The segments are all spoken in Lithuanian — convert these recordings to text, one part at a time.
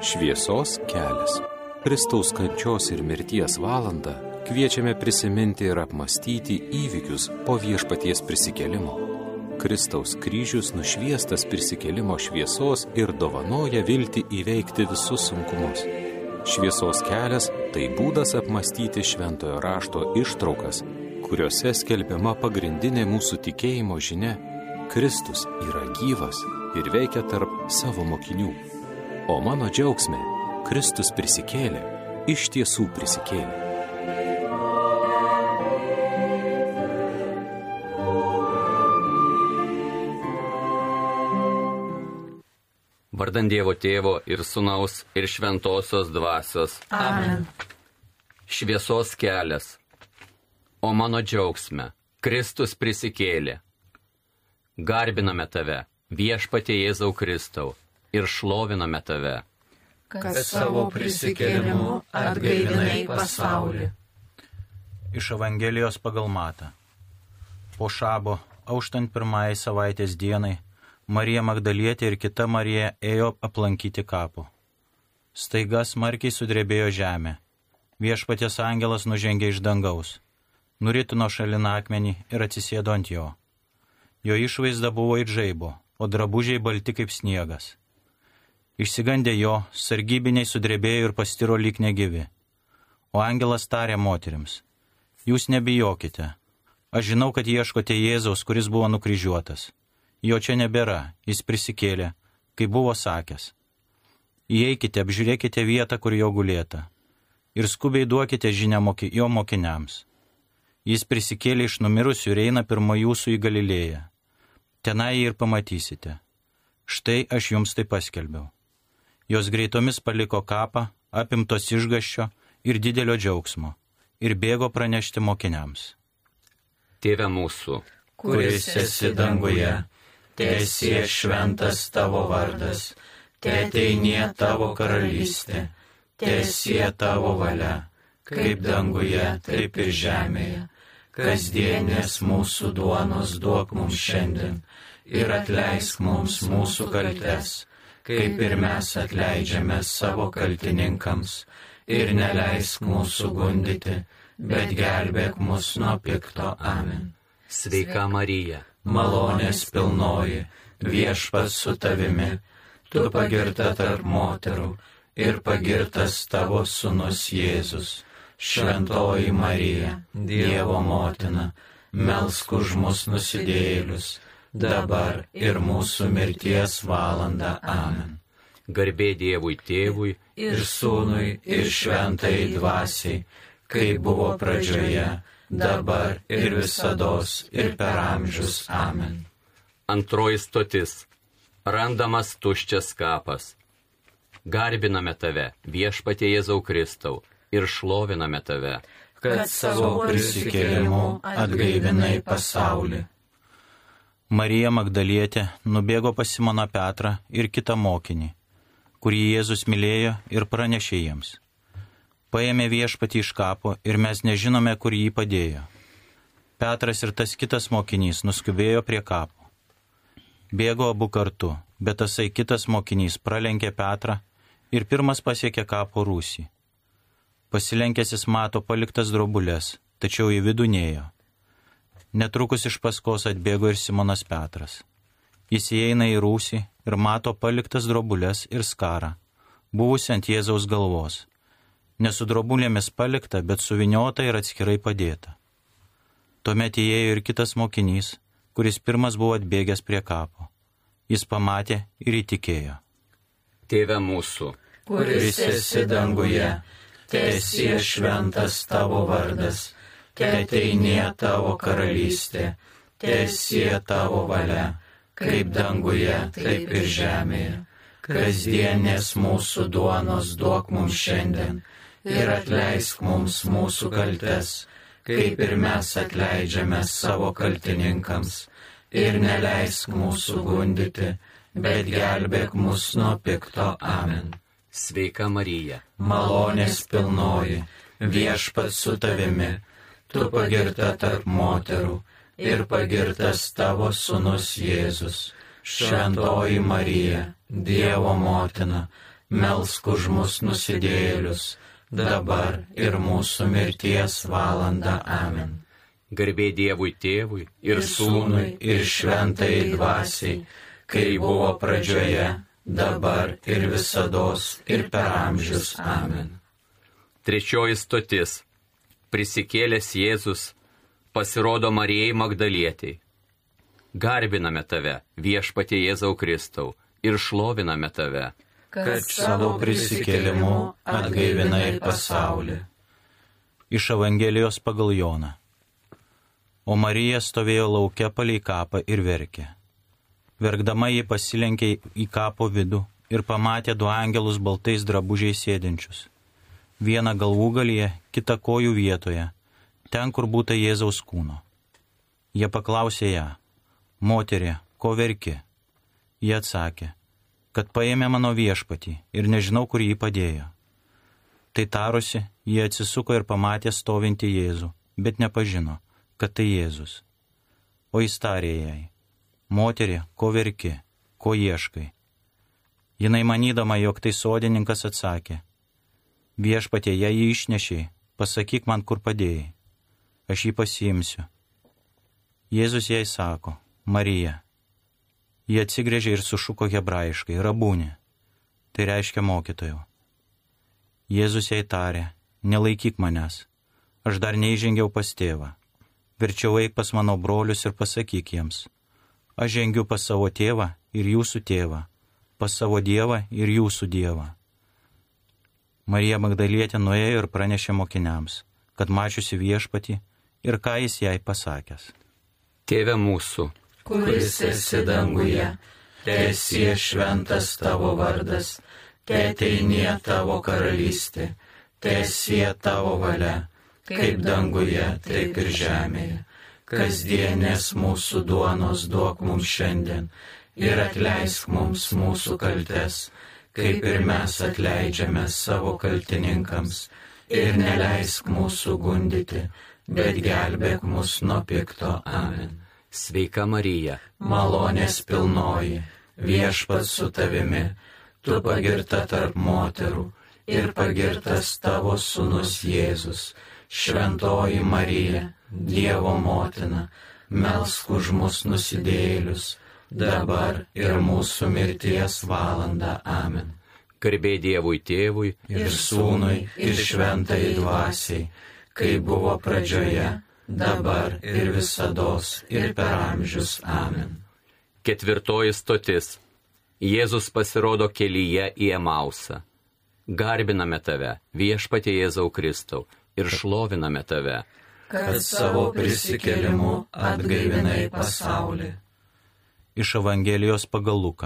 Šviesos kelias. Kristaus kančios ir mirties valandą kviečiame prisiminti ir apmąstyti įvykius po Viešpaties prisikėlimo. Kristaus kryžius nušviestas prisikėlimo šviesos ir dovanoja viltį įveikti visus sunkumus. Šviesos kelias – tai būdas apmąstyti šventojo rašto ištraukas, kuriuose skelbiama pagrindinė mūsų tikėjimo žinia – Kristus yra gyvas ir veikia tarp savo mokinių. O mano džiaugsme, Kristus prisikėlė, iš tiesų prisikėlė. Vardan Dievo Tėvo ir Sūnaus ir Šventosios Dvasios. Amen. Šviesos kelias. O mano džiaugsme, Kristus prisikėlė. Garbiname Tave, Viešpatie Jėzau Kristau, ir šloviname Tave, kad savo prisikėlimu atgaivinai pasaulį. Iš Evangelijos pagal Matą. Po šabo, auštant pirmąjai savaitės dienai, Marija Magdalietė ir kita Marija ėjo aplankyti kapo. Staiga smarkiai sudrebėjo žemė. Viešpaties angelas nužengė iš dangaus, nuritino šalin akmenį ir atsisėdo ant jo. Jo išvaizda buvo it žaibo, o drabužiai balti kaip sniegas. Išsigandė jo, sargybiniai sudrebėjo ir pastiro lyg negyvi. O angelas tarė moterims: jūs nebijokite. Aš žinau, kad ieškote Jėzaus, kuris buvo nukryžiuotas. Jo čia nebėra, jis prisikėlė, kaip buvo sakęs. Įeikite, apžiūrėkite vietą, kur jo gulėta. Ir skubiai duokite žinią jo mokiniams. Jis prisikėlė iš numirusių ir eina pirma jūsų į Galilėją. Tenai jį ir pamatysite. Štai aš jums tai paskelbiau. Jos greitomis paliko kapą, apimtos išgąsčio ir didelio džiaugsmo, ir bėgo pranešti mokiniams. Tėve mūsų, kuris esi danguje, teesie šventas tavo vardas, teateinie tavo karalystė, teesie tavo valia, kaip danguje, taip ir žemėje. Kasdienės mūsų duonos duok mums šiandien ir atleisk mums mūsų kaltes, kaip ir mes atleidžiame savo kaltininkams, ir neleisk mūsų gundyti, bet gelbėk mus nuo pikto. Amen. Sveika Marija, malonės pilnoji, Viešpats su tavimi, tu pagirta tarp moterų ir pagirtas tavo sūnus Jėzus. Šventoji Marija, Dievo motina, melsk už mus nusidėjėlius, dabar ir mūsų mirties valandą. Amen. Garbė Dievui Tėvui ir Sūnui ir Šventajai Dvasiai, kaip buvo pradžioje, dabar ir visados ir per amžius. Amen. Antroji stotis. Randamas tuščias kapas. Garbiname Tave, Viešpatie Jėzau Kristau, ir šloviname Tave, kad savo prisikėlimu atgaivinai pasaulį. Marija Magdalietė nubėgo pas Simoną Petrą ir kitą mokinį, kurį Jėzus mylėjo, ir pranešė jiems: paėmė Viešpatį iš kapo ir mes nežinome, kur jį padėjo. Petras ir tas kitas mokinys nuskubėjo prie kapo. Bėgo abu kartu, bet tasai kitas mokinys pralenkė Petrą ir pirmas pasiekė kapo rūsį. Pasilenkęs jis mato paliktas drobulės, tačiau į vidų nėjo. Netrukus iš paskos atbėgo ir Simonas Petras. Jis įeina į rūsį ir mato paliktas drobulės ir skarą, buvusi ant Jėzaus galvos. Ne su drobulėmis palikta, bet suviniota ir atskirai padėta. Tuomet įėjo ir kitas mokinys, kuris pirmas buvo atbėgęs prie kapo. Jis pamatė ir įtikėjo. Tėve mūsų, kuris esi danguje, teesie šventas tavo vardas, teateinie tavo karalystė, teesie tavo valia, kaip danguje, taip ir žemėje. Kasdienės mūsų duonos duok mums šiandien ir atleisk mums mūsų kaltes, kaip ir mes atleidžiame savo kaltininkams, ir neleisk mūsų gundyti, bet gelbėk mus nuo pikto. Amen. Sveika Marija, malonės pilnoji, Viešpats su tavimi, tu pagirta tarp moterų ir pagirtas tavo sūnus Jėzus. Šventoji Marija, Dievo motina, melsk už mus nusidėjėlius, dabar ir mūsų mirties valandą. Amen. Garbė Dievui Tėvui ir Sūnui ir Šventajai Dvasiai, kai buvo pradžioje, dabar ir visados ir per amžius. Amen. Trečioji stotis. Prisikėlęs Jėzus pasirodo Marijai Magdalietei. Garbiname tave, viešpatie Jėzau Kristau, ir šloviname tave, kad savo prisikėlimu atgaivinai pasaulį. Iš Evangelijos pagal Joną. O Marija stovėjo lauke palei kapą ir verkė. Verkdama ji pasilenkė į kapo vidų ir pamatė du angelus baltais drabužiais sėdinčius. Vieną galvūgalyje, kitą kojų vietoje, ten, kur būta Jėzaus kūno. Jie paklausė ją: moterie, ko verki? Jie atsakė, kad paėmė mano viešpatį ir nežinau, kur jį padėjo. Tai tarusi, jie atsisuko ir pamatė stovintį Jėzų, bet nepažino, kad tai Jėzus. O jis tarė jai: moterie, ko verki, ko ieškai? Jinai manydama, jog tai sodininkas, atsakė: viešpatie, jei jį išnešiai, pasakyk man, kur padėjai. Aš jį pasiimsiu. Jėzus jai sako: Marija. Jie atsigręžė ir sušuko hebrajiškai: rabūni. Tai reiškia mokytojau. Jėzus jai tarė: nelaikyk manęs, aš dar neįžengiau pas tėvą. Verčiau eik pas mano brolius ir pasakyk jiems: aš žengiu pas savo tėvą ir jūsų tėvą, pas savo dievą ir jūsų dievą. Marija Magdalietė nuėjo ir pranešė mokiniams, kad mačiusi viešpatį ir ką jis jai pasakęs. Tėve mūsų, kuris esi danguje, teesie šventas tavo vardas, teateinie tavo karalystė, teesie tavo valia, kaip danguje, taip ir žemėje. Kasdienės mūsų duonos duok mums šiandien ir atleisk mums mūsų kaltes, kaip ir mes atleidžiame savo kaltininkams, ir neleisk mūsų gundyti, bet gelbėk mus nuo pikto. Amen. Sveika Marija, malonės pilnoji, viešpats su tavimi, tu pagirta tarp moterų ir pagirtas tavo sūnus Jėzus. Šventoji Marija, Dievo motina, melsk už mus nusidėjėlius, dabar ir mūsų mirties valandą. Amen. Garbė Dievui Tėvui ir Sūnui ir Šventajai Dvasiai, kai buvo pradžioje, dabar ir visados ir per amžius. Amen. Ketvirtoji stotis. Jėzus pasirodo kelyje į Emausą. Garbiname tave, viešpatie Jėzau Kristau, ir šloviname tave, kad savo prisikėlimu atgaivinai pasaulį. Iš Evangelijos pagal Luką.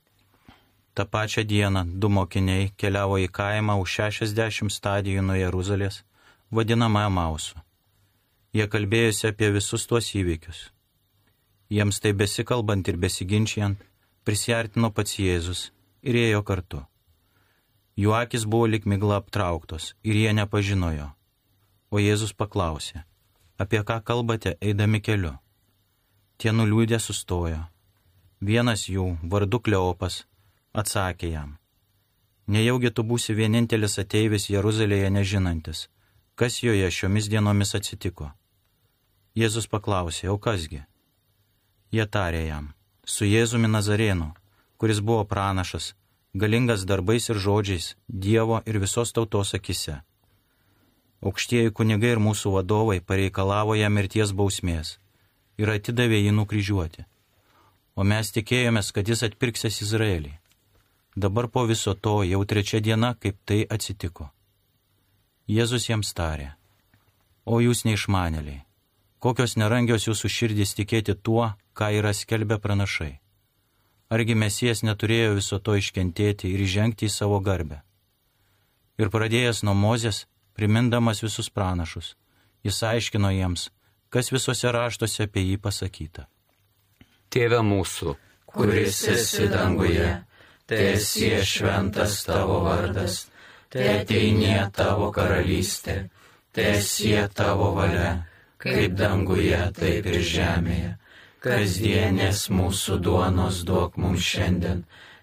Ta pačia diena du mokiniai keliavo į kaimą už 60 stadijų nuo Jeruzalės, vadinamą Emausu. Jie kalbėjosi apie visus tuos įvykius. Jiems tai besikalbant ir besiginčiant, prisiartino pats Jėzus ir ėjo kartu. Jų akis buvo lyg migla aptrauktos ir jie nepažino jo. O Jėzus paklausė: apie ką kalbate eidami keliu? Tie nuliūdę sustojo. Vienas jų, vardu Kleopas, atsakė jam: nejaugi tu būsi vienintelis ateivis Jeruzalėje nežinantis, kas joje šiomis dienomis atsitiko? Jėzus paklausė: o kasgi? Jie tarė jam: su Jėzumi Nazarėnu, kuris buvo pranašas, galingas darbais ir žodžiais Dievo ir visos tautos akise. Aukštieji kunigai ir mūsų vadovai pareikalavo jam mirties bausmės ir atidavė jį nukryžiuoti. O mes tikėjomės, kad jis atpirksės Izraelį. Dabar po viso to jau 3 diena, kaip tai atsitiko. Jėzus jiems tarė: o jūs neišmanėliai, kokios nerangios jūsų širdys tikėti tuo, ką yra skelbę pranašai. Argi Mesijas neturėjo viso to iškentėti ir įžengti į savo garbę? Ir pradėjęs nuo Mozės, primindamas visus pranašus, jis aiškino jiems, kas visuose raštuose apie jį pasakyta. Tėve mūsų, kuris esi danguje, teesie šventas tavo vardas, teateinie tavo karalystė, teesie tavo valia, kaip danguje, taip ir žemėje. Kasdienės mūsų duonos duok mums šiandien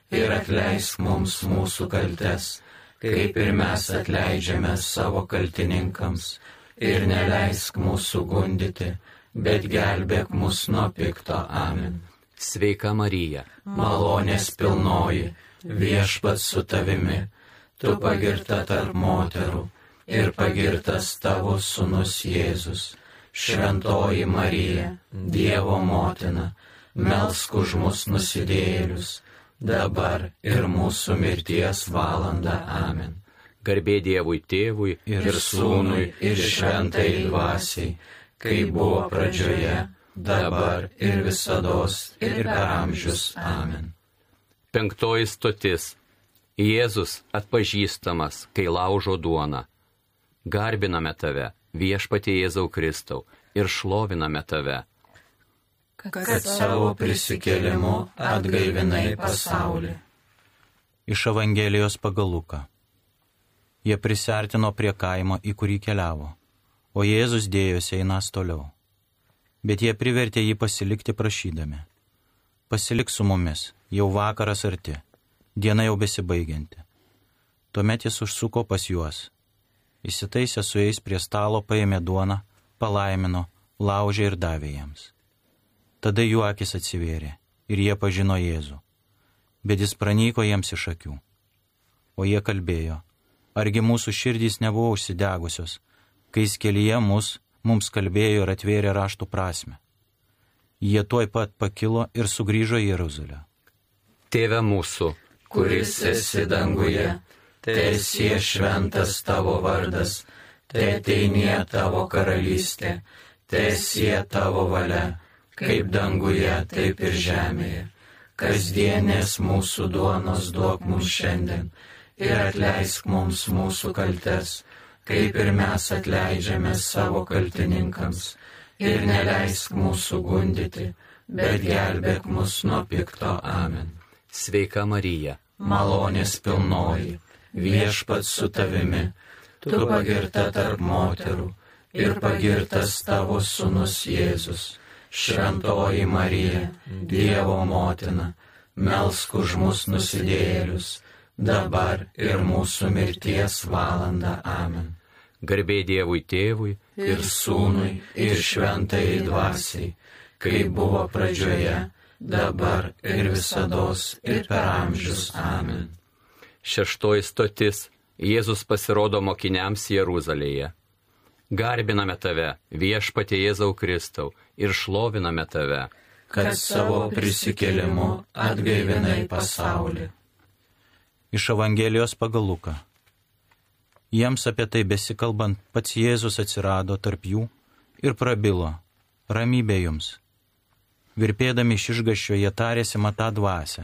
ir atleisk mums mūsų kaltes, kaip ir mes atleidžiame savo kaltininkams. Ir neleisk mūsų gundyti, bet gelbėk mus nuo pikto. Amen. Sveika Marija, Malonės pilnoji, Viešpats su tavimi, tu pagirta tarp moterų ir pagirtas tavo sūnus Jėzus. Šventoji Marija, Dievo motina, melsk už mus nusidėjėlius, dabar ir mūsų mirties valanda. Amen. garbė Dievui Tėvui ir Sūnui ir Šventai Dvasiai, kaip buvo pradžioje, dabar ir visados ir per amžius. Amen. 5 stotis. Jėzus atpažįstamas, kai laužo duoną. Garbiname tave, Viešpatie Jėzau Kristau, ir šloviname tave, kad savo prisikėlimu atgaivinai pasaulį. Iš Evangelijos pagal Luką. Jie prisiartino prie kaimo, į kurį keliavo, o Jėzus dėjosi einas toliau. Bet jie privertė jį pasilikti prašydami: pasilik su mumis, jau vakaras arti, diena jau besibaigianti. Tuomet jis užsuko pas juos. Įsitaisė su jais prie stalo, paėmė duoną, palaimino, laužė ir davė jiems. Tada jų akis atsivėrė ir jie pažino Jėzų, bet jis pranyko jiems iš akių. O jie kalbėjo: argi mūsų širdys nebuvo užsidegusios, kai jis kelyje mums kalbėjo ir atvėrė raštų prasmę. Jie tuoj pat pakilo ir sugrįžo į Jeruzalę. Tėve mūsų, kuris esi danguje, teesie šventas tavo vardas, teateinie tavo karalystė, teesie tavo valia, kaip danguje, taip ir žemėje. Kasdienės mūsų duonos duok mums šiandien ir atleisk mums mūsų kaltes, kaip ir mes atleidžiame savo kaltininkams. Ir neleisk mūsų gundyti, bet gelbėk mus nuo pikto. Amen. sveika Marija, Malonės pilnoji, Viešpats su tavimi, tu pagirta tarp moterų ir pagirtas tavo sūnus Jėzus. Šventoji Marija, Dievo motina, melsk už mus nusidėjėlius, dabar ir mūsų mirties valanda. Amen. garbė Dievui Tėvui Ir Sūnui, ir Šventai Dvasiai, kaip buvo pradžioje, dabar ir visados, ir per amžius. Amen. 6 stotis. Jėzus pasirodo mokiniams Jeruzalėje. Garbiname tave, Viešpatie Jėzau Kristau, ir šloviname tave, kad savo prisikėlimu atgaivinai pasaulį. Iš Evangelijos pagal Luką. Jiems apie tai besikalbant, pats Jėzus atsirado tarp jų ir prabilo: ramybė jums. Virpėdami iš išgąsčio jie tarėsi matą dvasią.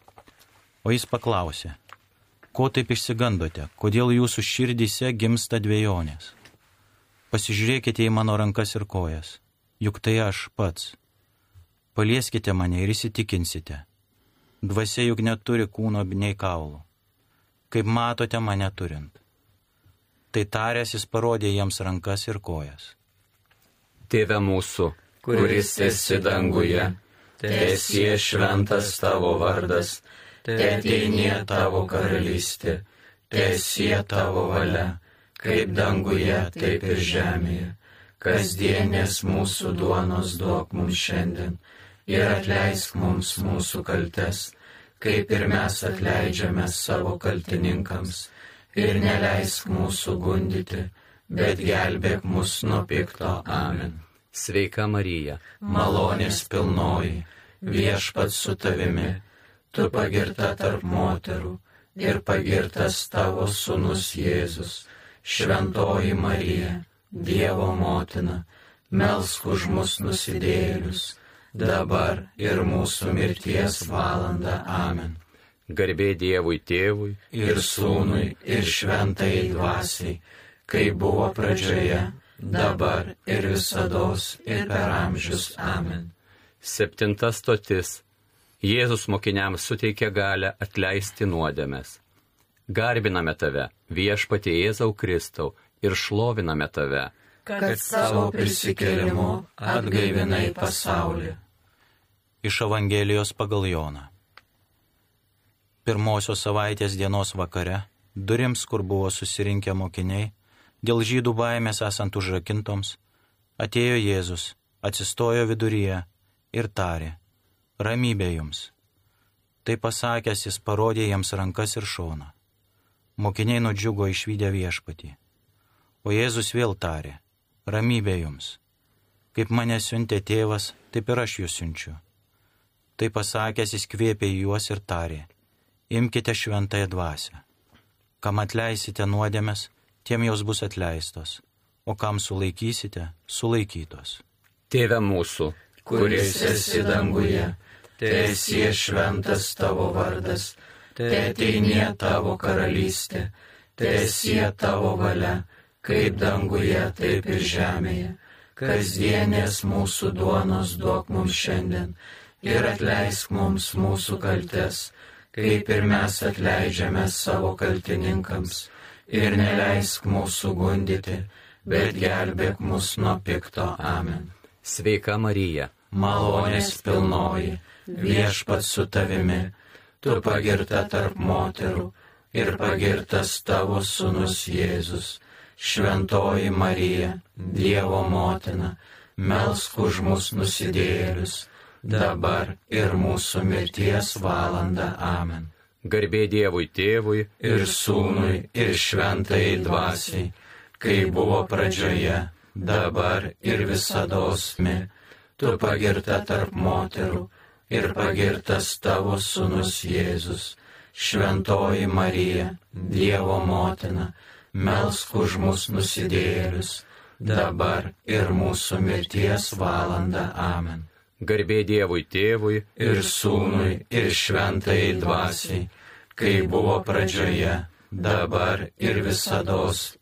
O jis paklausė: ko taip išsigandote, kodėl jūsų širdyse gimsta dvejonės? Pasižiūrėkite į mano rankas ir kojas, juk tai aš pats. Palieskite mane ir įsitikinsite. Dvasia juk neturi kūno nei kaulų, kaip matote mane turint. Tai taręs jis parodė jiems rankas ir kojas. Tėve mūsų, Kuris esi danguje, teesie šventas tavo vardas, teateinie tavo karalystė, teesie tavo valia, kaip danguje, taip ir žemėje. Kasdienės mūsų duonos duok mums šiandien ir atleisk mums mūsų kaltes, kaip ir mes atleidžiame savo kaltininkams. Ir neleisk mūsų gundyti, bet gelbėk mus nuo pikto. Amen. sveika Marija, Malonės pilnoji, Viešpats su tavimi, tu pagirta tarp moterų ir pagirtas tavo sūnus Jėzus. Šventoji Marija, Dievo motina, melsk už mus nusidėjėlius, dabar ir mūsų mirties valanda. Amen. garbė Dievui Tėvui Ir Sūnui, ir Šventai Dvasiai, kaip buvo pradžioje, dabar ir visados, ir per amžius. Amen. 7 stotis. Jėzus mokiniams suteikė galią atleisti nuodėmes. Garbiname tave, Viešpatie Jėzau Kristau, ir šloviname tave, kad savo prisikėlimu atgaivinai pasaulį. Iš Evangelijos pagal Joną. Pirmosios savaitės dienos vakare, durims, kur buvo susirinkę mokiniai, dėl žydų baimės esant užrakintoms, atėjo Jėzus, atsistojo viduryje ir tarė: ramybė jums. Tai pasakęs, jis parodė jiems rankas ir šoną. Mokiniai nudžiugo išvydę Viešpatį. O Jėzus vėl tarė: ramybė jums. Kaip mane siuntė tėvas, taip ir aš jūs siunčiu. Tai pasakęs, jis kvėpė į juos ir tarė: imkite šventąją dvasią. Kam atleisite nuodėmes, tiem jos bus atleistos, o kam sulaikysite, sulaikytos. Tėve mūsų, kuris esi danguje, teesie šventas tavo vardas, teateinie tavo karalystė, teesie tavo valia, kaip danguje, taip ir žemėje. Kasdienės mūsų duonos duok mums šiandien ir atleisk mums mūsų kaltes, kaip ir mes atleidžiame savo kaltininkams, ir neleisk mūsų gundyti, bet gelbėk mus nuo pikto. Amen. Sveika Marija, malonės pilnoji, Viešpats su tavimi, tu pagirta tarp moterų ir pagirtas tavo sūnus Jėzus. Šventoji Marija, Dievo motina, melsk už mus nusidėjėlius, dabar ir mūsų mirties valandą. Amen. Garbė Dievui Tėvui ir Sūnui ir Šventajai Dvasiai, kai buvo pradžioje, dabar ir visadosmi, tu pagirta tarp moterų ir pagirtas tavo sūnus Jėzus. Šventoji Marija, Dievo motina, melsk už mus nusidėjėlius, dabar ir mūsų mirties valandą. Amen. Garbė Dievui Tėvui ir Sūnui ir Šventajai Dvasiai, kai buvo pradžioje, dabar ir visados